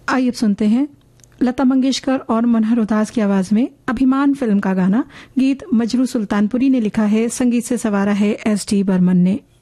आइए अब सुनते हैं लता मंगेशकर और मनोहर उदास की आवाज में अभिमान फिल्म का गाना। गीत मजरू सुल्तानपुरी ने लिखा है, संगीत से सवारा है एस टी बर्मन ने।